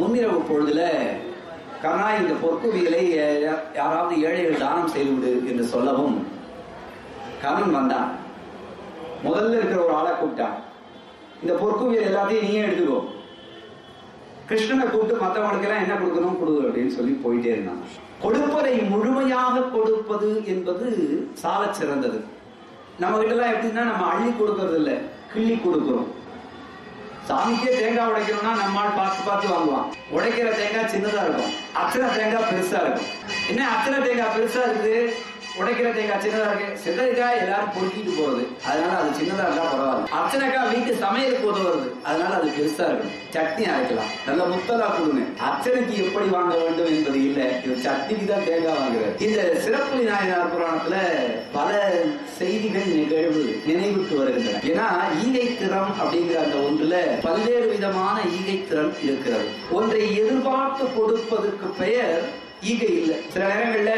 முன்னிரவு பொழுதுல கர்ணா இந்த பொற்குவியலை யாராவது ஏழைகள் தானம் செய்துவிடு என்று சொல்லவும் கர்ணன் வந்தான். முதல்ல இருக்கிற ஒரு ஆளை கூப்பிட்டான். இந்த பொற்குவியல் எல்லாத்தையும் நீயே எடுத்துக்கோ. கிருஷ்ணனை கூப்பிட்டு மற்றவங்களுக்கு எல்லாம் என்ன கொடுக்கணும் கொடு அப்படின்னு சொல்லி போயிட்டே இருந்தான். கொடுப்பதை முழுமையாக கொடுப்பது என்பது சால சிறந்தது. நம்ம கிட்ட எல்லாம் எப்படின்னா நம்ம அள்ளி கொடுக்கறது இல்லை, கிள்ளி கொடுக்கிறோம். சாமிக்கே தேங்காய் உடைக்கணும்னா நம்மால் பார்த்து பார்த்து வாங்குவான். உடைக்கிற தேங்காய் சின்னதா இருக்கும், அத்தனை தேங்காய் பெருசா இருக்கும். என்ன அத்தனை தேங்காய் பெருசா இருக்குது, உடைக்கிற தேங்காய் சின்னதா இருக்கு. சின்னதுக்காய் எல்லாரும் பொறுக்கிட்டு போறது, அதனால அது சின்னதா இருந்தா பரவாயில்ல. அர்ச்சனைக்காய் வீட்டு சமையலுக்கு உதவுறது, அதனால அது பெருசா இருக்கும். சட்னி அரைக்கலாம், நல்ல முத்தலா கொடுங்க. அர்ச்சனைக்கு எப்படி வாங்க வேண்டும் என்பது இல்லை, இது சட்னிக்கு தான் தேங்காய் வாங்குறது. இந்த சிறப்புலி நாயனார் புராணத்துல பல செய்திகள் நிகழ்வு நினைவுக்கு வருகின்றன. ஏன்னா ஈகை திறம் அப்படிங்கிற அந்த ஒன்றுல பல்வேறு விதமான ஈகை திறம் இருக்கிறது. ஒன்றை எதிர்பார்த்து கொடுப்பதற்கு பெயர் ஈகை இல்லை. சில நேரங்கள்ல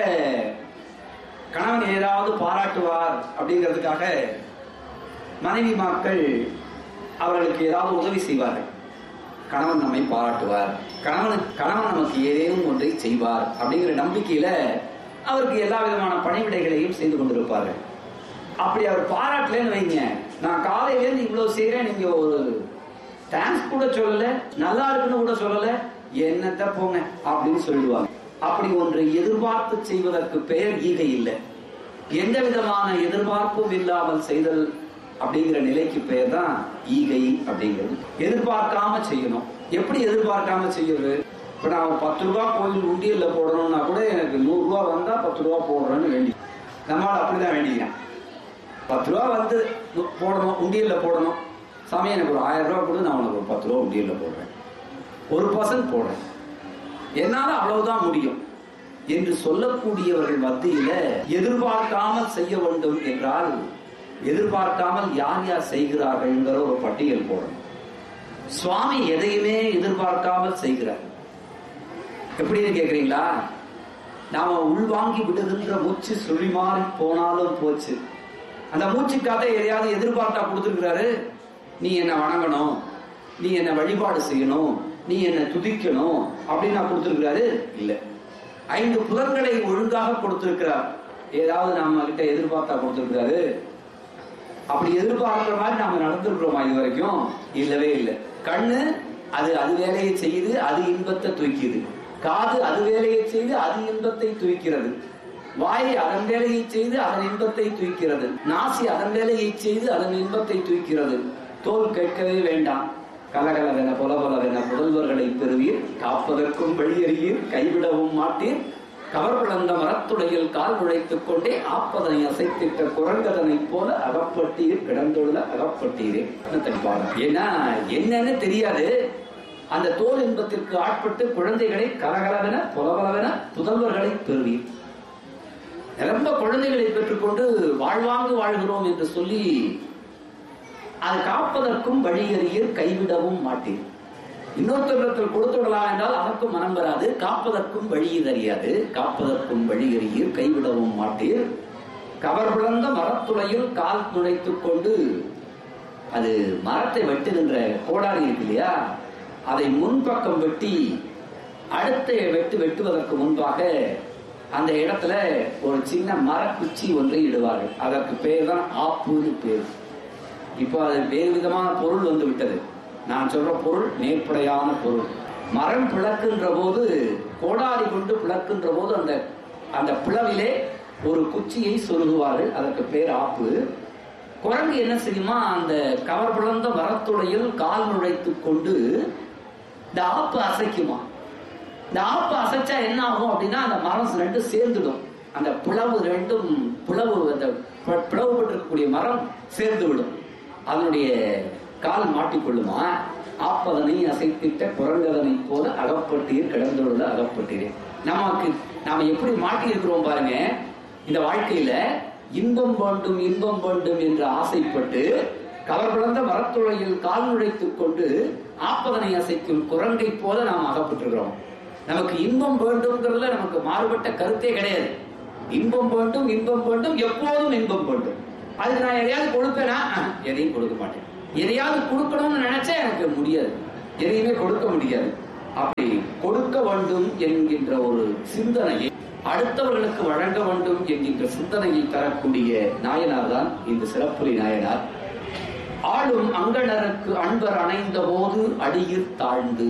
கணவன் ஏதாவது பாராட்டுவார் அப்படிங்கிறதுக்காக மனைவி மக்கள் அவர்களுக்கு ஏதாவது உதவி செய்வார்கள். கணவன் நம்மை பாராட்டுவார், கணவன் நமக்கு ஏதேனும் ஒன்றை செய்வார் அப்படிங்கிற நம்பிக்கையில அவருக்கு எல்லா விதமான பணிவிடைகளையும் செய்து கொண்டிருப்பார்கள். அப்படி அவர் பாராட்டலன்னு வைங்க, நான் காலையிலேருந்து இவ்வளவு செய்யறேன், நீங்க ஒரு தேங்க்ஸ் கூட சொல்லல, நல்லா இருக்குன்னு கூட சொல்லல, என்னத்த போங்க அப்படின்னு சொல்லிடுவாங்க. அப்படி ஒன்று எதிர்பார்த்து செய்வதற்கு பெயர் ஈகை இல்லை. எந்த விதமான எதிர்பார்ப்பும் இல்லாமல் செய்தல் அப்படிங்கிற நிலைக்கு பெயர் தான் ஈகை அப்படிங்கிறது. எதிர்பார்க்காம செய்யணும். எப்படி எதிர்பார்க்காம செய்யறது? இப்ப நான் 10 ரூபாய் கோயில் உண்டியல்ல போடணும்னா கூட எனக்கு 100 ரூபாய் வந்தா 10 ரூபாய் போடுறேன்னு வேண்டி, நம்மளால அப்படிதான் வேண்டிக்கிறேன். 10 ரூபாய் வந்து போடணும், உண்டியல்ல போடணும். சாமி எனக்கு ஒரு 1000 ரூபாய் கூட, நான் உனக்கு ஒரு 10 ரூபாய் உண்டியல்ல போடுறேன், 1% போடுறேன், என்னால அவ்வளவுதான் முடியும் என்று சொல்லக்கூடியவர்கள் மத்தியில எதிர்பார்க்காமல் செய்ய வேண்டும் என்றால், எதிர்பார்க்காமல் யார் யார் செய்கிறார்கள் என்கிற ஒரு பட்டியல் போடணும். சுவாமி எதையுமே எதிர்பார்க்காமல் செய்கிறார். எப்படின்னு கேக்குறீங்களா? நாம உள்வாங்கி விடுகின்ற மூச்சு சுழி மாறி போனாலும் போச்சு. அந்த மூச்சுக்காக எதையாவது எதிர்பார்த்தா கொடுத்துருக்கிறாரு. நீ என்ன வணங்கணும், நீ என்ன வழிபாடு செய்யணும், நீ என்ன துதிக்கணும் அப்படின்னு நான் கொடுத்திருக்கிறாரு? இல்ல. 5 புலன்களை ஒழுங்காக கொடுத்திருக்கிறார். ஏதாவது நாம கிட்ட எதிர்பார்த்தா கொடுத்திருக்கிறாரு? அப்படி எதிர்பார்க்கிற மாதிரி நாம நடந்திருக்கிறோமா இது வரைக்கும்? இல்லவே இல்லை. கண்ணு அது வேலையை செய்யுது, அது இன்பத்தை தூக்கிது. காது அது வேலையை செய்து அது இன்பத்தை தூக்கிறது. வாய் அதன் வேலையை செய்து அதன் இன்பத்தை தூக்கிறது. நாசி அதன் வேலையை செய்து அதன் இன்பத்தை தூக்கிறது. தோல் கேட்கவே வேண்டாம். கலகலவென புலபலவென புதல்வர்களை பெறுவீர், காப்பதற்கும் வழியறியீர், கைவிடவும் மாட்டீர், கவர் பிளந்த மரத்துடையில் கால் நுழைத்துக் கொண்டே ஆப்பதனை அசைத்திட்ட குரங்கதனை போல அகப்பட்டீர், கிடந்தொழுத அகப்பட்டீரே. ஏன்னா என்னன்னு தெரியாது. அந்த தோல் இன்பத்திற்கு ஆட்பட்டு குழந்தைகளை கலகலவென புலபலவென புதல்வர்களை பெறுவீர். ரொம்ப குழந்தைகளை பெற்றுக்கொண்டு வாழ்வாங்கு வாழ்கிறோம் என்று சொல்லி அது காப்பதற்கும் வழியறியீர், கைவிடவும் மாட்டீர். இன்னொருத்தரிடத்தில் கொடுத்து விடலாம் என்றால் அதற்கும் மனம் வராது. காப்பதற்கும் வழியில் அறியாது. காப்பதற்கும் வழியறியீர், கைவிடவும் மாட்டீர். கவர் பிளந்த மரத்துளையில் கால் நுழைத்துக் கொண்டு, அது மரத்தை வெட்டுகின்ற கோடாரி இருக்கு இல்லையா, அதை முன்பக்கம் வெட்டி அடுத்த வெட்டுவதற்கு முன்பாக அந்த இடத்துல ஒரு சின்ன மரக்குச்சி ஒன்றை இடுவார்கள். அதற்கு பேர் தான் ஆப்புன்னு பேர். இப்போ அது வேறு விதமான பொருள் வந்து விட்டது. நான் சொல்ற பொருள் நேர்படையான பொருள். மரம் பிளக்கின்ற போது, கோடாரி கொண்டு பிளக்கின்ற போது அந்த பிளவிலே ஒரு குச்சியை சொருகுவார்கள். அதற்கு பேர் ஆப்பு. குரங்கு என்ன செய்யுமா, அந்த கவர் பிளந்த மரத்துடையில் கால் நுழைத்துக் கொண்டு இந்த ஆப்பு அசைக்குமா. இந்த ஆப்பு அசைச்சா என்ன ஆகும் அப்படின்னா, அந்த மரம் ரெண்டும் சேர்ந்துடும். அந்த பிளவு ரெண்டும் அந்த பிளவுபட்டிருக்கக்கூடிய மரம் சேர்ந்து விடும். அதனுடைய கால் மாட்டிக்கொள்ளுமா. ஆப்பதனை அசைத்திட்ட குரங்கதனை போல அகப்பட்டீர், கிடந்தொழுத அகப்பட்டீரே. நாம எப்படி மாட்டி இருக்கிறோம் பாருங்க. இந்த வாழ்க்கையில இன்பம் வேண்டும் இன்பம் வேண்டும் என்று ஆசைப்பட்டு கவர் பிளந்த மரத்துளையில் கால் நுழைத்துக் கொண்டு ஆப்பதனை அசைக்கும் குரங்கை போல நாம் அகப்பட்டிருக்கிறோம். நமக்கு இன்பம் வேண்டும்ங்கிறதுல நமக்கு மாறுபட்ட கருத்தே கிடையாது. இன்பம் வேண்டும் இன்பம் வேண்டும், எப்போதும் இன்பம் வேண்டும். அதுக்கு நான் எதையாவது கொடுப்பேனா? எதையும் கொடுக்க மாட்டேன். எதையாவது கொடுக்கணும்னு நினைச்சா எனக்கு முடியாது, எதையுமே கொடுக்க முடியாது. அப்படி வேண்டும் என்கின்ற ஒரு சிந்தனையை, அடுத்தவர்களுக்கு வழங்க வேண்டும் என்கின்ற சிந்தனையை தரக்கூடிய நாயனார் தான் இந்த சிறப்புரை நாயனார். ஆளும் அங்கணருக்கு அன்பர் அணைந்த போது அடியிற் தாழ்ந்து.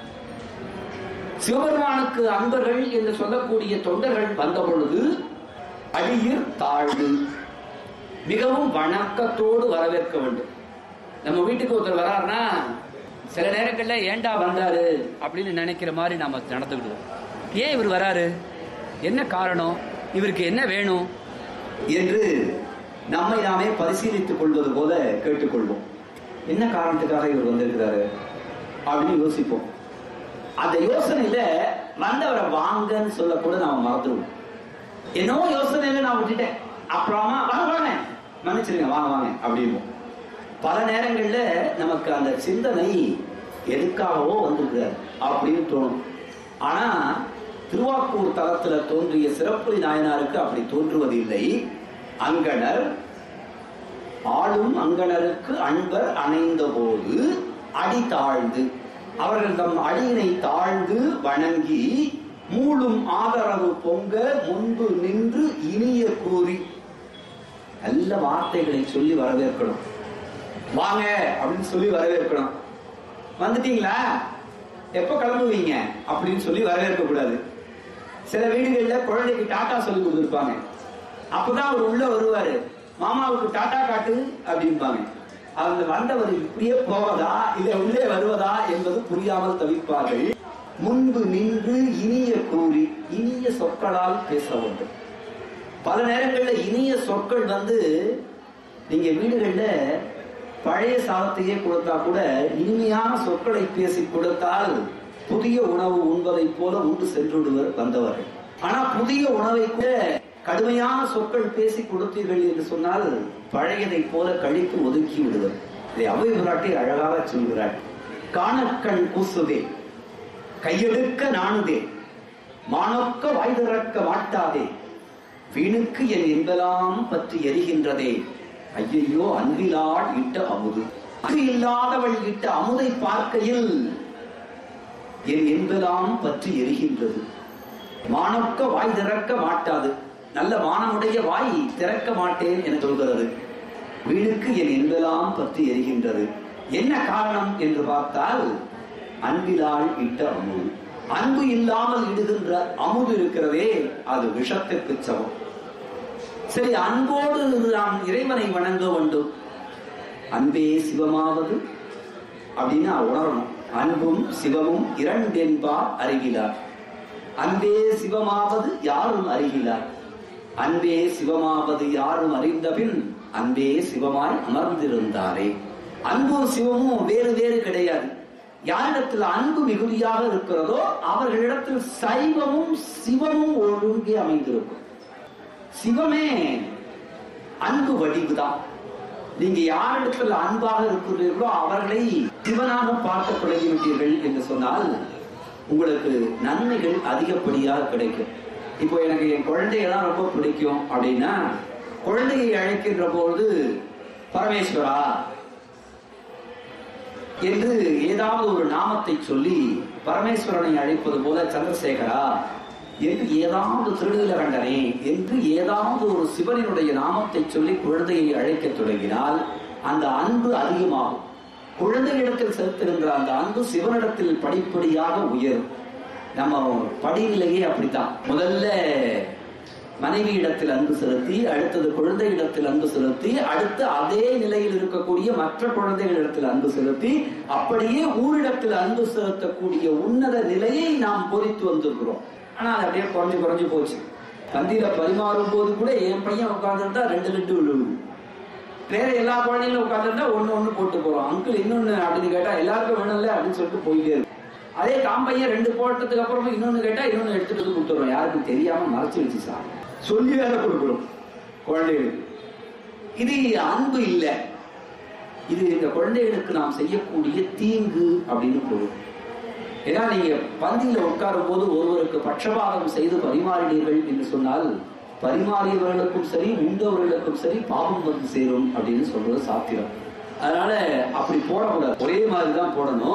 சிவபெருமானுக்கு அன்பர்கள் என்று சொல்லக்கூடிய தொண்டர்கள் வந்த பொழுது அடியிற் தாழ்ந்து மிகவும் வணக்கத்தோடு வரவேற்க வேண்டும். நம்ம வீட்டுக்கு ஒருத்தர் வராருன்னா சில நேரங்கள்ல ஏண்டா வந்தாரு அப்படின்னு நினைக்கிற மாதிரி நாம நடந்துக்கிடுவோம். ஏன் இவர் வராரு, என்ன காரணம், இவருக்கு என்ன வேணும் என்று நம்மை நாமே பரிசீலித்துக் கொள்வது போல கேட்டுக்கொள்வோம். என்ன காரணத்துக்காக இவர் வந்திருக்கிறாரு அப்படின்னு யோசிப்போம். அந்த யோசனையில வந்தவரை வாங்கன்னு சொல்ல கூட நாம மறந்துடுவோம். என்னவோ யோசனையில நான் விட்டுட்டேன், அப்புறமா வாங்க மன்னிச்சிருங்க வாங்க வாங்க அப்படின்னு. பல நேரங்கள்ல நமக்கு அந்த சிந்தனை எதுக்காகவோ வந்திருக்கிறார் அப்படின்னு தோணும். ஆனா திருவாக்கூர் தலத்துல தோன்றிய சிறப்புரை நாயனாருக்கு அப்படி தோன்றுவதில்லை. அங்கணர் ஆளும் அங்கணருக்கு அன்பர் அணைந்த போது அடி தாழ்ந்து, அவர்கள் தம் அடியினை தாழ்ந்து வணங்கி மூளும் ஆதரவு பொங்க முன்பு நின்று இனிய கூறி நல்ல வார்த்தைகளை சொல்லி வரவேற்கணும். வாங்க அப்படின்னு சொல்லி வரவேற்கணும். வந்துட்டீங்களா, எப்ப கிளம்புவீங்க அப்படின்னு சொல்லி வரவேற்க கூடாது. சில வீடுகள்ல குழந்தைக்கு டாட்டா சொல்லி கொடுத்துருப்பாங்க. அப்பதான் அவர் உள்ள வருவாரு, மாமாவுக்கு டாட்டா காட்டு அப்படின்பாங்க. அந்த வந்தவர் இப்படியே போவதா இல்ல உள்ளே வருவதா என்பது புரியாமல் தவிப்பார்கள். முன்பு நின்று இனிய கூறி, இனிய சொற்களால் பேச வேண்டும். பல நேரங்கள்ல இனிய சொற்கள் நீங்க வீடுகள்ல பழைய சாதத்தையே கொடுத்தா கூட இனிமையான சொற்களை பேசி கொடுத்தால் புதிய உணவு உண்பதை போல உண்டு சென்று விடுவர் வந்தவர்கள். ஆனா புதிய உணவை கூட கடுமையான சொற்கள் பேசி கொடுத்தீர்கள் என்று சொன்னால் பழையதை போல கழித்து ஒதுக்கி விடுவர். இதை அவை விராட்டி அழகாக சொல்கிறார். காணக்கண் கூசுதே, கையெடுக்க நாணுதே, மானொக்க வாய் திறக்க மாட்டாதே, வீணுக்கு என் என்பலாம் பற்றி எரிகின்றதே, ஐயையோ அன்பிலாள் இட்ட அமுது. அன்பு இல்லாதவள் இட்ட அமுதை பார்க்கையில் என் என்பலாம் பற்றி எரிகின்றது. மானொக்க வாய் திறக்க மாட்டாது, நல்ல மானமுடைய வாய் திறக்க மாட்டேன் என சொல்கிறது. வீணுக்கு என் என்பலாம் பற்றி எரிகின்றது. என்ன காரணம் என்று பார்த்தால் அன்பிலாள் இட்ட அமுது. அன்பு இல்லாமல் இடுகின்ற அமுது இருக்கிறதே அது விஷத்துக்கு சமம். சரி, அன்போடு நாம் இறைவனை வணங்க வேண்டும். அன்பே சிவமாவது அப்படின்னு உணரணும். அன்பும் சிவமும் இரண்டென்பார் அறிகிறார். அன்பே சிவமாவது யாரும் அறிகிறார். அன்பே சிவமாவது யாரும் அறிந்தபின் அன்பே சிவமாய் அமர்ந்திருந்தாரே. அன்பும் சிவமும் வேறு வேறு கிடையாது. யாரிடத்தில் அன்பு மிகுதியாக இருக்கிறதோ அவர்களிடத்தில் சைவமும் சிவமும் ஒழுங்கே அமைந்திருக்கும். சிவமே அன்பு வடிவுதான். நீங்க யாரிடத்தில் அன்பாக இருக்கிறீர்களோ அவர்களை சிவனாக பார்க்க பழகிவிட்டீர்கள் என்று சொன்னால் உங்களுக்கு நன்மைகள் அதிகப்படியாக கிடைக்கும். இப்போ எனக்கு என் குழந்தையெல்லாம் ரொம்ப பிடிக்கும் அப்படின்னா குழந்தையை அழைக்கின்ற போது பரமேஸ்வரா என்று ஏதாவது ஒரு நாமத்தை சொல்லி பரமேஸ்வரனை அழைப்பது போல சந்திரசேகரா என்று ஏதாவது திருநீலகண்டனே என்று ஏதாவது ஒரு சிவனினுடைய நாமத்தை சொல்லி குழந்தையை அழைக்க தொடங்கினால் அந்த அன்பு அதிகமாகும். குழந்தையிடத்தில் செலுத்துகின்ற அந்த அன்பு சிவனிடத்தில் படிப்படியாக உயரும். நம்ம படிநிலையே அப்படித்தான். முதல்ல மனைவி இடத்தில் அன்பு செலுத்தி, அடுத்தது குழந்தை இடத்தில் அன்பு செலுத்தி, அடுத்து அதே நிலையில் இருக்கக்கூடிய மற்ற குழந்தைகளிடத்தில் அன்பு செலுத்தி, அப்படியே ஊரிடத்தில் அன்பு செலுத்தக்கூடிய உன்னத நிலையை நாம் பொறித்து வந்திருக்கிறோம். ஆனா அது அப்படியே குறைஞ்சு குறைஞ்சு போச்சு. பந்தியில பரிமாறும் போது கூட என் பையன் உட்கார்ந்துருந்தா 2 லட்டு விழுவுது. வேற எல்லா குழந்தைங்களும் உட்கார்ந்துருந்தா ஒண்ணு போட்டு போறோம். அங்கிள் இன்னொன்னு அப்படின்னு கேட்டா எல்லாருக்கும் வேணும்ல அப்படின்னு சொல்லிட்டு போயிட்டே இருக்கு. அதே தாம்பையன் 2 போட்டதுக்கு அப்புறமா இன்னொன்னு கேட்டா இன்னொன்னு எடுத்துட்டு கொடுத்துறோம். யாருக்கும் தெரியாம மறைச்சு வச்சு சார் சொல்லி வேற கொடுக்குறோம் குழந்தைகளுக்கு. இது அன்பு இல்லை. இது இந்த குழந்தைகளுக்கு நாம் செய்யக்கூடிய தீங்கு அப்படின்னு பொருள். ஏன்னா நீங்க பந்தியில உட்காரும் போது ஒருவருக்கு பட்சபாதம் செய்து பரிமாறினீர்கள் என்று சொன்னால் பரிமாறியவர்களுக்கும் சரி உண்டவர்களுக்கும் சரி பாவம் வந்து சேரும் அப்படின்னு சொல்றது சாத்திரம். அதனால அப்படி போடக்கூடாது. ஒரே மாதிரிதான் போடணும்.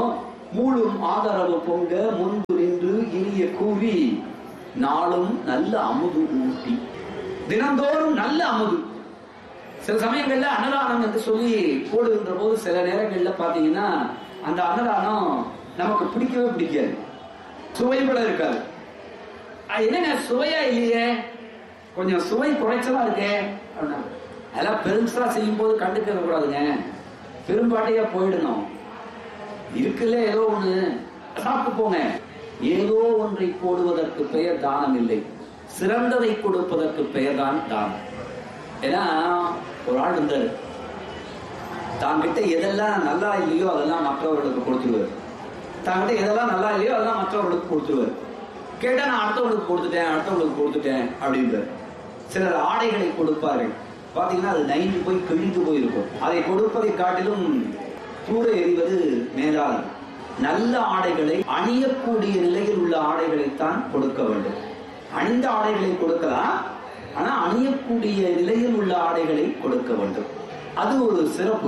மூளும் ஆதரவு பொங்க முன்பு நின்று இனிய கூவி நாளும் நல்ல அமுது ஊட்டி. தினந்தோறும் நல்ல அமுது. சில சமயங்கள்ல அன்னதானம் என்று சொல்லி போடுகின்ற போது சில நேரங்கள்ல பாத்தீங்கன்னா அந்த அன்னதானம் நமக்கு பிடிக்கவே பிடிக்காது, சுவைபட இருக்காது. என்னங்க சுவையா இல்லையே, கொஞ்சம் சுவை குறைச்சலா இருக்கே அப்படின்னா, அதெல்லாம் பெருசா செய்யும் போது கண்டுக்க கூடாதுங்க, பெரும்பாட்டையா போயிடணும். இருக்குல்ல ஏதோ ஒண்ணு சாப்பிட்டு போங்க. ஏதோ ஒன்றை போடுவதற்கு பெயர் தானம் இல்லை, சிறந்ததை கொடுப்பதற்கு பெயர் தான் தானம். ஏன்னா ஒரு ஆள் இருந்தாரு, தாங்கிட்ட எதெல்லாம் நல்லா இல்லையோ அதெல்லாம் மற்றவர்களுக்கு கொடுத்துருவார். தாங்கிட்ட எதெல்லாம் நல்லா இல்லையோ அதெல்லாம் மற்றவர்களுக்கு கொடுத்துருவார். கேட்டா நான் அடுத்தவங்களுக்கு கொடுத்துட்டேன் அப்படின்றார். சிலர் ஆடைகளை கொடுப்பார்கள், பாத்தீங்கன்னா அது நைந்து போய் கிழிந்து போயிருக்கும். அதை கொடுப்பதை காட்டிலும் தூர எறிவது மேலாது. நல்ல ஆடைகளை அணியக்கூடிய நிலையில் உள்ள ஆடைகளைத்தான் கொடுக்க வேண்டும். அணிந்த ஆடைகளை கொடுக்கலாம், ஆனா அணியக்கூடிய நிலையில் உள்ள ஆடைகளை கொடுக்க வேண்டும். அது ஒரு சிறப்பு.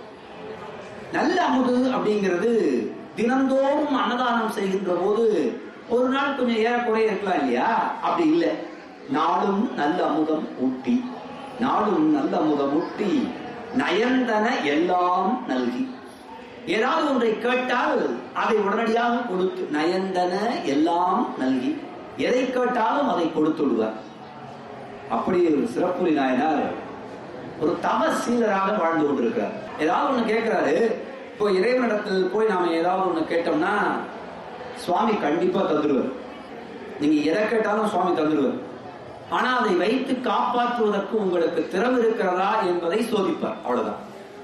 நல்ல அமுது அப்படிங்கிறது தினந்தோறும் அன்னதானம் செய்கின்ற போது ஒரு நாள் கொஞ்சம் ஏறக்குறைய இருக்கலாம் இல்லையா, அப்படி இல்லை. நாளும் நல்ல அமுதம் ஊட்டி, நாளும் நல்ல அமுதம் ஊட்டி நயந்தன எல்லாம் நல்கி. ஏதாவது ஒன்றை கேட்டால் அதை உடனடியாக கொடுத்து, நயந்தன எல்லாம் நல்கி, எதை கேட்டாலும் அதை கொடுத்து விடுவார். அப்படி ஒரு சிறப்புரி நாயனார் ஒரு தவசீலராக வாழ்ந்து கொண்டிருக்கிறார். ஏதாவது ஒண்ணு கேட்கிறாரு, இப்போ இறைவனிடத்தில் போய் நாம ஏதாவது ஒண்ணு கேட்டோம்னா சுவாமி கண்டிப்பா தந்துடுவார். நீங்க எதை கேட்டாலும் சுவாமி தந்துடுவார். ஆனா அதை வைத்து காப்பாற்றுவதற்கு உங்களுக்கு திறமை இருக்கிறதா என்பதை சோதிப்பார். அவ்வளவுதான்.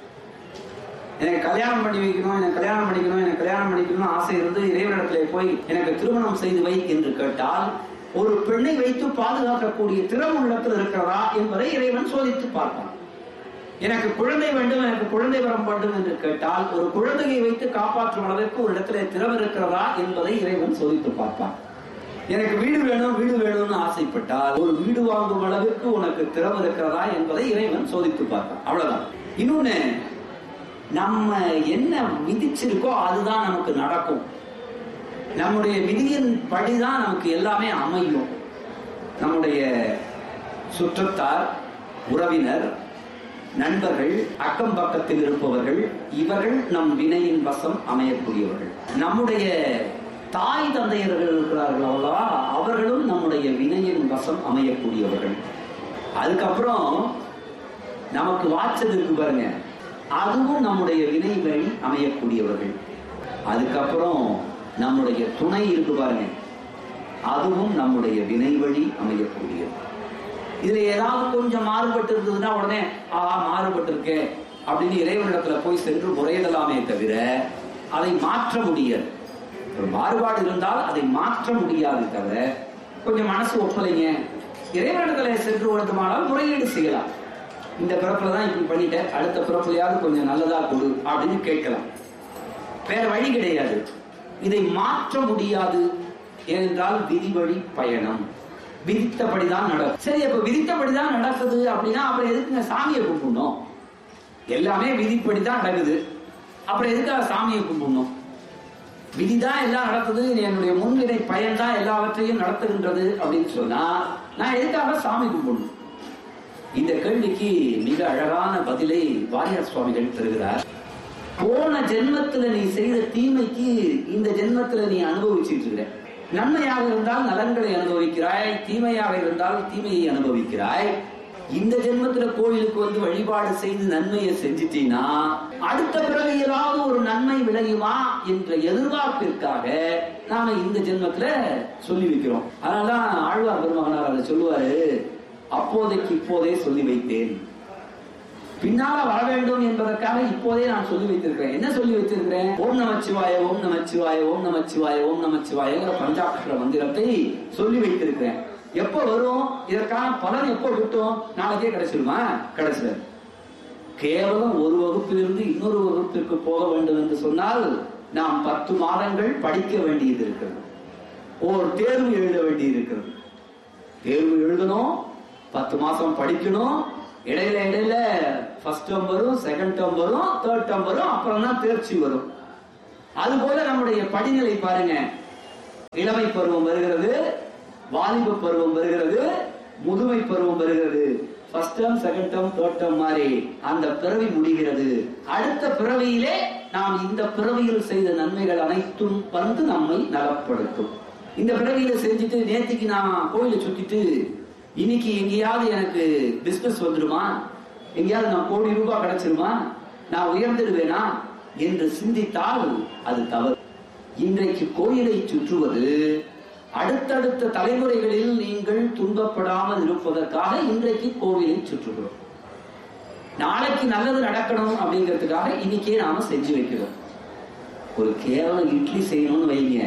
எனக்கு கல்யாணம் பண்ணி வைக்கணும், எனக்கு கல்யாணம் பண்ணிக்கணும் ஆசை இருந்து இறைவனிடத்திலே போய் எனக்கு திருமணம் செய்து வை என்று கேட்டால் ஒரு பெண்ணை வைத்து பாதுகாக்கக்கூடிய திறமை உள்ளத்தில் இருக்கிறதா என்பதை இறைவன் சோதித்து பார்ப்பான். எனக்கு குழந்தை வேண்டும், எனக்கு குழந்தை வரம் வேண்டும் என்று கேட்டால் ஒரு குழந்தையை வைத்து காப்பாற்றும் அளவிற்கு ஒரு இடத்திலே திறமை இருக்கிறதா என்பதை இறைவன் சோதித்து பார்ப்பான். எனக்கு வீடு வேணும்னு ஆசைப்பட்டால் ஒரு வீடு வாங்கும் அளவிற்கு உனக்கு திறமை இருக்கிறதா என்பதை இறைவன் சோதித்து பார்ப்பான். அவ்வளவுதான். இன்னொன்னு, நம்ம என்ன விதிச்சிருக்கோ அதுதான் நமக்கு நடக்கும். நம்முடைய விதியின் படிதான் நமக்கு எல்லாமே அமையும். நம்முடைய சுற்றத்தார், உறவினர், நண்பர்கள், அக்கம் பக்கத்தில் இருப்பவர்கள், இவர்கள் நம் வினையின் வசம் அமையக்கூடியவர்கள். நம்முடைய தாய் தந்தையர்கள் இருக்கிறார்கள் அவ்வளவா, அவர்களும் நம்முடைய வினையின் வசம் அமையக்கூடியவர்கள். அதுக்கப்புறம் நமக்கு வாச்சது இருக்கு பாருங்க, அதுவும் நம்முடைய வினை வழி அமையக்கூடியவர்கள். அதுக்கப்புறம் நம்முடைய துணை இருக்கு பாருங்க, அதுவும் நம்முடைய வினை வழி அமையக்கூடியது. இதுல ஏதாவது கொஞ்சம் மாறுபட்டு இருந்ததுன்னா உடனே மாறுபட்டு இருக்கே அப்படின்னு இறைவனிடத்துல போய் சென்று முறையிடலாமே தவிர அதை மாற்ற முடியாது. ஒரு மாறுபாடு இருந்தால் அதை மாற்ற முடியாது தவிர, கொஞ்சம் மனசு ஒப்பலைங்க, இறைவனிடத்துல சென்று வேண்டுமானால் முறையீடு செய்யலாம். இந்த பிறப்புலதான் இப்படி பண்ணிட்டேன், அடுத்த பிறப்புலையாவது கொஞ்சம் நல்லதா கொடு அப்படின்னு கேட்கலாம். வேற வழி கிடையாது. இதை மாற்ற முடியாது. ஏனென்றால் விதி வழி பயணம், விதித்தபடிதான் நடக்கும். சரி, அப்ப விதித்தபடிதான் நடக்குது அப்படின்னா அப்புறம் எதுக்குங்க சாமியை கும்பிடணும்? எல்லாமே விதிப்படிதான் நடக்குது, அப்புறம் எதுக்காக சாமியை கும்பிடணும்? விதிதான் எல்லாம் நடக்குது, என்னுடைய முன்வினை பயன்தான் எல்லாவற்றையும் நடத்துகின்றது அப்படின்னு சொன்னா நான் எதுக்காக சாமி கும்பிடணும்? இந்த கேள்விக்கு மிக அழகான பதிலை வாரியார் சுவாமிகள் தருகிறார். போன ஜென்மத்துல நீ செய்த தீமைக்கு இந்த ஜென்மத்துல நீ அனுபவிச்சுட்டு இருக்கிற. நன்மையாக இருந்தால் நலன்களை அனுபவிக்கிறாய், தீமையாக இருந்தால் தீமையை அனுபவிக்கிறாய். இந்த ஜென்மத்துல கோயிலுக்கு வந்து வழிபாடு செய்து நன்மையை செஞ்சிட்டீங்கன்னா அடுத்த பிறகு ஏதாவது ஒரு நன்மை விளையுமா என்ற எதிர்பார்ப்பிற்காக நாம இந்த ஜென்மத்துல சொல்லி வைக்கிறோம். அதனாலதான் ஆழ்வார் பெருமகனார் அதை சொல்லுவாரு, அப்போதைக்கு இப்போதே சொல்லி வைத்தேன், பின்னால வர வேண்டும் என்பதற்காக இப்போதே நான் சொல்லி வைத்திருக்கிறேன். என்ன சொல்லி வைத்திருக்கிறேன்? ஓம் நமச்சிவாய, ஓம் நமச்சிவாய, ஓம் நமச்சிவாய, ஓம் நமச்சிவாயங்கிற பஞ்சாட்சர மந்திரத்தை சொல்லி வைத்திருக்கிறேன். எப்ப வரும் இதற்கான பலன்? எப்போ கிட்டும்? நாளைக்கே கிடைச்சிருமா? கிடைச்சது. கேவலம் ஒரு வகுப்பிலிருந்து இன்னொரு வகுப்பிற்கு போக வேண்டும் என்று சொன்னால் நாம் 10 மாதங்கள் படிக்க வேண்டியது இருக்கிறது. ஒரு தேர்வு எழுத வேண்டி இருக்கிறது. தேர்வு எழுதணும், 10 மாசம் படிக்கணும், இடையில ஃபர்ஸ்ட் டேர்ம் வரும், செகண்ட் டேர்ம் வரும், தேர்ட் டேர்ம் வரும், அப்புறம் தான் தேர்ச்சி வரும். அதுபோல நம்முடைய படிநிலை பாருங்க, இளமை பருவம் வருகிறது, வாலிப பருவம் வருகிறது, முதுமை பருவம் வருகிறது. First term, second term, third term மாதிரி அந்த பிறவி முடிகிறது. அடுத்த பிறவியிலே நாம் இந்த பிறவியில் செய்த நன்மைகள் அனைத்தும் வந்து நம்மை நலப்படுத்தும். இந்த பிறவியில செஞ்சுட்டு நேத்திக்கு நான் கோயிலை சுத்திட்டு இன்னைக்கு எங்கேயாவது எனக்கு பிசினஸ் வந்துடுமா, எங்கேயாவது நான் கோடி ரூபாய் கிடைச்சிருமா, நான் உயர்ந்துடுவேனா என்று சிந்தித்தால் அது தவறு. இன்றைக்கு கோயிலை சுற்றுவது அடுத்தடுத்த தலைமுறைகளில் நீங்கள் துன்பப்படாமல் இருப்பதற்காக இன்றைக்கு கோவிலை சுற்றுகிறோம். நாளைக்கு நல்லது நடக்கணும் அப்படிங்கிறதுக்காக இன்னைக்கே நாம செஞ்சு வைக்கிறோம். ஒரு கேவலம் இட்லி செய்யணும்னு வைங்க,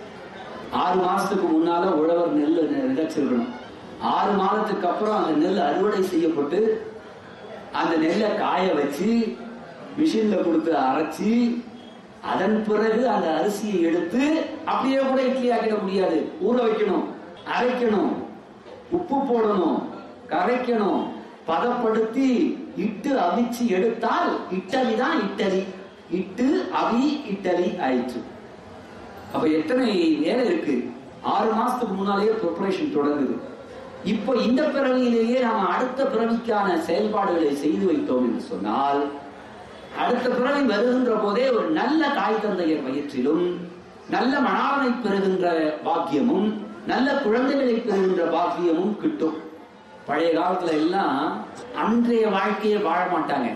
6 மாசத்துக்கு முன்னால உழவர் நெல் விதைச்சிருக்கணும். 6 மாதத்துக்கு அப்புறம் அந்த நெல் அறுவடை செய்யப்பட்டு அந்த நெல்லை காய வச்சு மிஷின்ல கொடுத்து அரைச்சி அதன் பிறகு அந்த அரிசியை எடுத்து அப்படியே கூட இட்லி ஆக்கிட முடியாது. ஊற வைக்கணும், அரைக்கணும், உப்பு போடணும், கரைக்கணும், பதப்படுத்தி இட்டு அவிச்சு எடுத்தால் இட்டலி தான் இட்டலி. இட்டு அவி இட்டலி ஆயிற்று. அப்ப எத்தனை வேலை இருக்கு. 6 மாசத்துக்கு முன்னாலேயே ப்ரிப்பரேஷன் தொடங்குது. இப்போ இந்த பிறவியிலேயே நாம அடுத்த பிறவிக்கான செயல்பாடுகளை செய்து வைத்தோம் என்று சொன்னால் அடுத்த பிறவி வருகின்ற போதே ஒரு நல்ல தாய் தந்தையர் வயிற்றிலும் நல்ல மணாளனை பெறுகின்ற பாக்கியமும் நல்ல குழந்தைகளை பெறுகின்ற பாக்கியமும் கிட்டும். பழைய காலத்துல எல்லாம் அன்றைய வாழ்க்கையை வாழ மாட்டாங்க,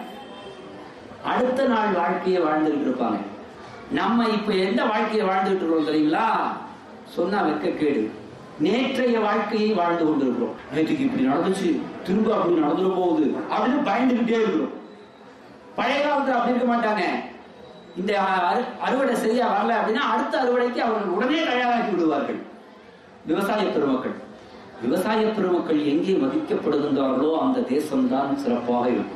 அடுத்த நாள் வாழ்க்கையை வாழ்ந்துட்டு இருப்பாங்க. நம்ம இப்ப எந்த வாழ்க்கையை வாழ்ந்துட்டு இருக்கோம் தெரியுங்களா? சொன்னா வெட்கக்கேடு. நேற்றைய வாழ்க்கையை வாழ்ந்து கொண்டிருக்கிறோம். நேற்றுக்கு இப்படி நடந்துச்சு, திரும்ப அப்படி நடந்துட போகுது அப்படின்னு பயந்துகிட்டே இருக்கிறோம். பழைய காலத்துல அப்படி இருக்க மாட்டாங்க. இந்த அறுவடை சரியா வரல அப்படின்னா அடுத்த அறுவடைக்கு அவர்கள் உடனே தயாராக்கி விடுவார்கள். விவசாய பெருமக்கள், விவசாய பெருமக்கள் எங்கே மதிக்கப்படுகின்றார்களோ அந்த தேசம்தான் சிறப்பாக இருக்கும்.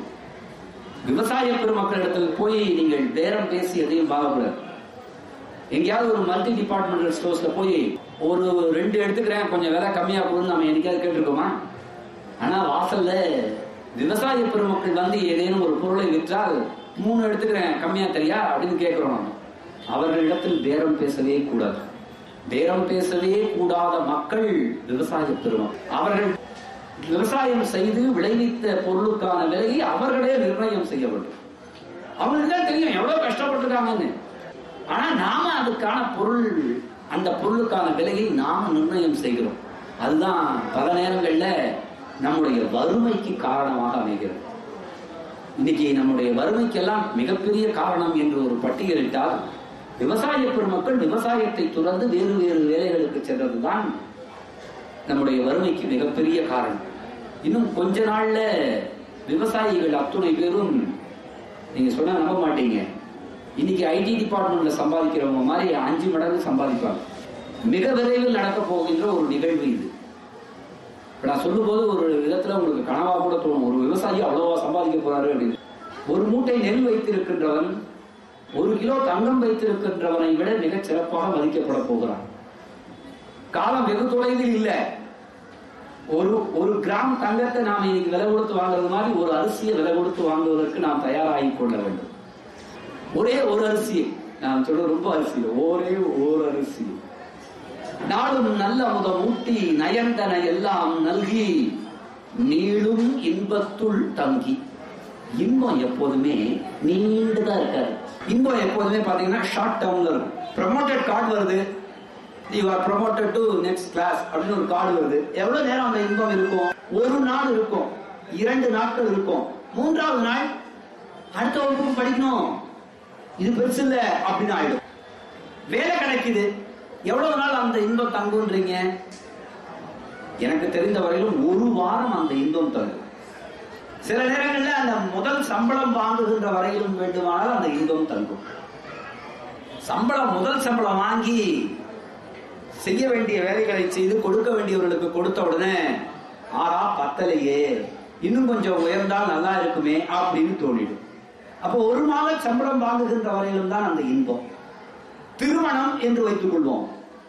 விவசாய பெருமக்களிடத்தில் போய் நீங்கள் பேரம் பேசி எதையும் பார்க்கக்கூடாது. எங்கேயாவது ஒரு மல்டி டிபார்ட்மெண்டல் ஸ்டோர்ஸ்ல போய் ஒரு 2 எடுத்துக்கிறேன், கொஞ்சம் விலை கம்மியா போகுதுன்னு நம்ம என்னைக்காவது கேட்டிருக்கோமா? ஆனா வாசல்ல விவசாய பெருமக்கள் வந்து ஏதேனும் ஒரு பொருளை விற்றால் 3 எடுத்துக்கிறேன், கம்மியா தெரியா அப்படின்னு கேட்கிறோம். அவர்களிடத்தில் பேரம் பேசவே கூடாது. பேரம் பேசவே கூடாத மக்கள் விவசாய பெருமக்கள். அவர்கள் விவசாயம் செய்து விளைவித்த பொருளுக்கான விலையை அவர்களே நிர்ணயம் செய்ய வேண்டும். அவங்களுக்கு தான் தெரியும் எவ்வளவு கஷ்டப்பட்டிருக்காங்கன்னு. ஆனா நாம அதுக்கான பொருள், அந்த பொருளுக்கான விலையை நாம நிர்ணயம் செய்கிறோம். அதுதான் பல நேரங்கள்ல நம்முடைய வறுமைக்கு காரணமாக அமைகிறது. இன்னைக்கு நம்முடைய வறுமைக்கெல்லாம் மிகப்பெரிய காரணம் என்று ஒரு பட்டியலிட்டால் விவசாய பெருமக்கள் விவசாயத்தை துறந்து வேறு வேறு வேலைகளுக்கு சென்றதுதான் நம்முடைய வறுமைக்கு மிகப்பெரிய காரணம். இன்னும் கொஞ்ச நாள்ல விவசாயிகள் அத்துணை பேரும், நீங்க சொன்னா நம்ப மாட்டீங்க, இன்னைக்கு ஐடி டிபார்ட்மெண்ட்ல சம்பாதிக்கிறவங்க மாதிரி 5 மடங்கு சம்பாதிப்பாங்க. மிக விரைவில் நடக்க போகின்ற ஒரு நிகழ்வு இது. நான் சொல்லும் போது ஒரு விதத்துல உங்களுக்கு கனவா கூட தோணும், ஒரு விவசாயி அவ்வளவா சம்பாதிக்க போறாரு அப்படின்னு. ஒரு மூட்டை நெல் வைத்திருக்கின்றவன் 1 கிலோ தங்கம் வைத்திருக்கின்றவனை விட மிகச் சிறப்பாக மதிக்கப்பட போகிறான். காலம் வெகு தொலைவில் இல்ல. ஒரு கிராம் தங்கத்தை நாம இன்னைக்கு விலை கொடுத்து வாங்குறது மாதிரி ஒரு அரிசியை விலை கொடுத்து வாங்குவதற்கு நாம் தயாராகி கொள்ள வேண்டும். ஒரே ஒரு அரிசி, நான் சொல்றது ரொம்ப அரிசி, ஒரே ஒரு அரிசி. நாளும் நல்ல முதம் ஊட்டி நயந்தன எல்லாம் நல்கி நீளும் இன்பத்துள் தங்கி. இன்பம் எப்போதுமே நீண்டுதான் இருக்காது. இன்பம் எப்போதுமே பாத்தீங்கன்னா ஷார்ட் டேர்ம்ல இருக்கும். ப்ரமோட்டட் கார்டு வருது, you are promoted to next class அப்படின்னு ஒரு கார்டு வருது. எவ்வளவு நேரம் அந்த இன்பம் இருக்கும்? 1 நாள் இருக்கும், 2 நாட்கள் இருக்கும், 3வது நாள் அடுத்த வகுப்பு படிக்கணும், இது பெருசு இல்ல அப்படின்னு ஆயிடும். வேலை கிடைக்குது, எவ்வளவு நாள் அந்த இன்பம் தங்குன்றீங்க? எனக்கு தெரிந்த வரையிலும் 1 வாரம் அந்த இன்பம் தங்கும். சில நேரங்கள்ல அந்த முதல் சம்பளம் வாங்குகின்ற வரையிலும் வேண்டுமானால் அந்த இன்பம் தங்கும். முதல் சம்பளம் வாங்கி செய்ய வேண்டிய வேலைகளை செய்து கொடுக்க வேண்டியவர்களுக்கு கொடுத்த உடனே ஆறா பத்தலையே, இன்னும் கொஞ்சம் உயர்ந்தால் நல்லா இருக்குமே அப்படின்னு தோணிடும். அப்போ 1 மாத சம்பளம் வாங்குகின்ற வரையிலும் தான் அந்த இன்பம். திருமணம் என்று வைத்துக் கொள்வோம்,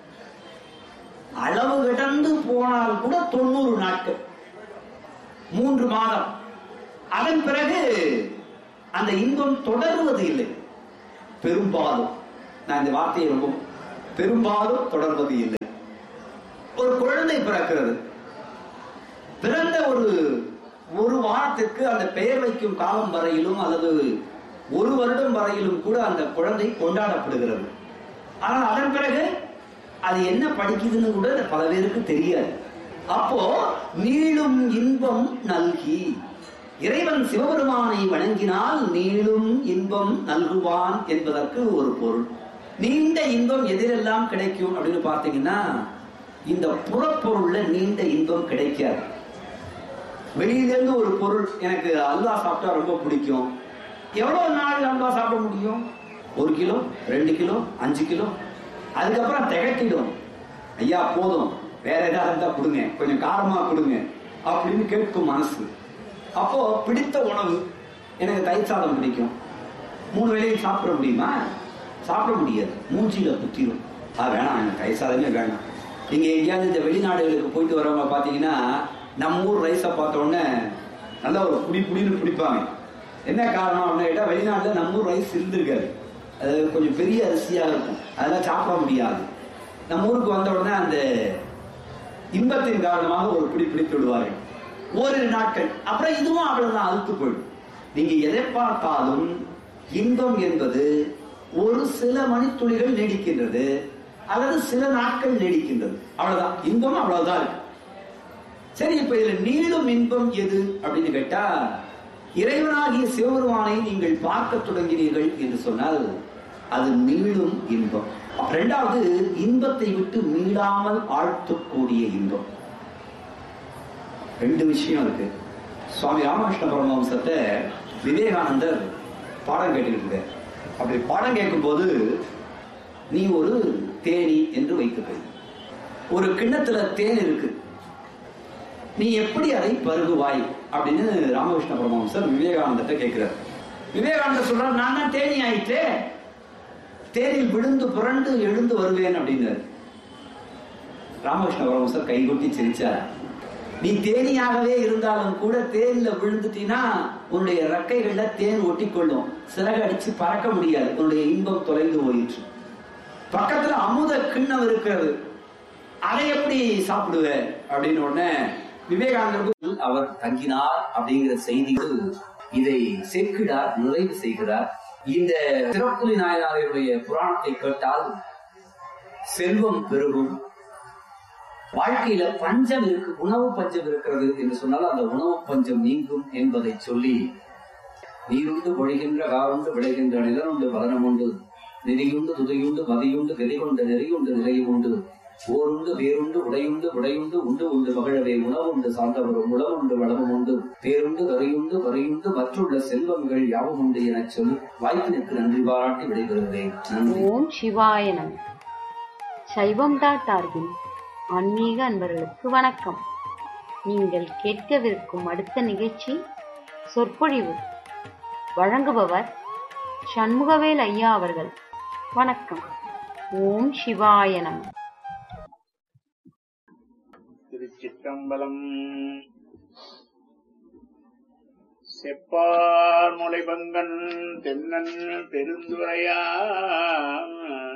அளவு கடந்து போனால் கூட 90 நாட்கள், 3 மாதம். அதன் பிறகு அந்த இன்பம் தொடருவது இல்லை பெரும்பாலும். நான் இந்த வார்த்தையை ரொம்ப பெரும்பாலும் தொடர்வது இல்லை. ஒரு குழந்தை பிறக்கிறது. பிறந்த ஒரு வாரத்திற்கு அந்த பெயர் வைக்கும் காலம் வரையிலும் அல்லது ஒரு வருடம் வரையிலும் கூட அந்த குழந்தை கொண்டாடப்படுகிறது. ஆனால் அதன் பிறகு அது என்ன படிக்குதுன்னு கூட பல பேருக்கு தெரியாது. அப்போ நீளும் இன்பம் நல்கி, இறைவன் சிவபெருமானை வணங்கினால் நீளும் இன்பம் நல்குவான் என்பதற்கு ஒரு பொருள். நீண்ட இன்பம் எதிரெல்லாம் கிடைக்கும் அப்படின்னு பார்த்தீங்கன்னா, இந்த புறப்பொருள்ல நீண்ட இன்பம் கிடைக்காது. வெளியிலிருந்து ஒரு பொருள், எனக்கு அல்வா சாப்பிட்டா ரொம்ப பிடிக்கும். எவ்வளவு நாள் அல்வா சாப்பிட முடியும்? 1 கிலோ, 2 கிலோ, 5 கிலோ. அதுக்கப்புறம் திகட்டிடும். ஐயா போதும், வேற ஏதாவது இருந்தா கொடுங்க, கொஞ்சம் காரமா கொடுங்க அப்படின்னு கேட்கும் மனசு. அப்போ பிடித்த உணவு, எனக்கு தயிர் சாதம் பிடிக்கும். 3 வேளையும் சாப்பிட முடியுமா? சாப்பிட முடியாது, மூஞ்சியில குத்திரும். வேணாம், எனக்கு தயிர் சாதமே வேணாம். நீங்க எங்கேயாவது இந்த வெளிநாடுகளுக்கு போயிட்டு வரவங்க பாத்தீங்கன்னா, நம்ம ஊர் ரைஸை பார்த்த உடனே நல்லா ஒரு புடின்னு பிடிப்பாங்க. என்ன காரணம் அப்படின்னு கேட்டா, வெளிநாட்டுல நம்ம ஊர் ரைஸ் இருந்திருக்காரு, அது கொஞ்சம் பெரிய அரிசியா இருக்கும், அதெல்லாம் சாப்பிட முடியாது. நம்ம ஊருக்கு வந்த உடனே அந்த இன்பத்தின் காரணமாக ஒரு பிடித்து விடுவார்கள் ஓரிரு நாட்கள். அப்புறம் இதுவும் அவ்வளவுதான், அழுத்து போயிடும். நீங்க எதை பார்த்தாலும் இன்பம் என்பது ஒரு சில மணித்துளிகள் நீடிக்கின்றது அல்லது சில நாட்கள் நீடிக்கின்றது, அவ்வளவுதான். இன்பம் அவ்வளவுதான் இருக்கு. சரி, இப்ப இதுல நீளும் இன்பம் எது அப்படின்னு கேட்டா, இறைவனாகிய சிவபெருமானை நீங்கள் பார்க்க தொடங்கினீர்கள் என்று சொன்னால் அது நீளும் இன்பம். இரண்டாவது, இன்பத்தை விட்டு மீளாமல் ஆழ்த்தக்கூடிய இன்பம். 2 விஷயம் இருக்கு. சுவாமி ராமகிருஷ்ண பரமஹம்சத்தை விவேகானந்தர் பாடம் கேட்டுக்கிட்டு, அப்படி பாடம் கேட்கும் போது, நீ ஒரு தேனி என்று வைத்துக்கொள், ஒரு கிண்ணத்துல தேன் இருக்கு, நீ எப்படி அதை பருகுவாய் அப்படின்னு ராமகிருஷ்ண பரமஹம்சர் விவேகானந்தத்தை கேட்கிறார். விவேகானந்தர் சொல்றார், நான் தான் தேனி ஆயிட்டேன், தேனில் விழுந்து புரண்டு எழுந்து வருவேன் அப்படின்னாரு. ராமகிருஷ்ண பரமஹம்சர் கைகொட்டி சிரிச்சார். நீ தேனியாகவே இருந்தாலும் கூட தேனில விழுந்துட்டீன்னா உன்னுடைய ரெக்கைகள்ல தேன் ஒட்டி கொள்ளும், சிறகு அடிச்சு பறக்க முடியாது, உன்னுடைய இன்பம் தொலைந்து போயிற்று. பக்கத்துல அமுத கிண்ணம் இருக்கிறது, அதை எப்படி சாப்பிடுவ அப்படின்னு உடனே விவேகானந்தருக்கு அவர் தங்கினார் அப்படிங்கிற செய்திகள் இதை சேர்க்கிறார், நிறைவு செய்கிறார். இந்த திருப்புலி நாயனாருடைய புராணத்தை கேட்டால் செல்வம் பெருகும், வாழ்க்கையில பஞ்சம் இருக்கு, உணவு பஞ்சம் இருக்கிறது என்று சொன்னால் அந்த உணவு பஞ்சம் நீங்கும் என்பதை சொல்லி, நீருண்டு பொழிகின்ற காருண்டு விளைகின்ற நிலனுண்டு பதனமுண்டு, நெறியுண்டு துதையுண்டு மதியுண்டு கெதிகொண்ட நெறியுண்டு நிலையுண்டு, ஓருண்டு வேறுண்டு உடையுண்டு உடையுண்டு உண்டு உண்டு மகிழவே உணவுண்டு சார்ந்தவரும் உளவுண்டு வளமும் உண்டு, பேருண்டு கரையுண்டு வரையுண்டு மற்றுள்ள செல்வங்கள் யாவும் உண்டு என சொல்லி வாய்ப்பிற்கு நன்றி பாராட்டி விடைபெறுகிறேன். நன்றி. ஓம் சிவாய நம. சைவம் டாட்டார்வின் ஆன்மீக அன்பர்களுக்கு வணக்கம். நீங்கள் கேட்கவிருக்கும் அடுத்த நிகழ்ச்சி சொற்பொழிவு. வழங்குபவர் சண்முகவேல் ஐயா அவர்கள். வணக்கம். ஓம் சிவாய நம. திருச்சிற்றம்பலம். செப்பார் முளைபங்கன் தென்னன் பெருந்துரையான்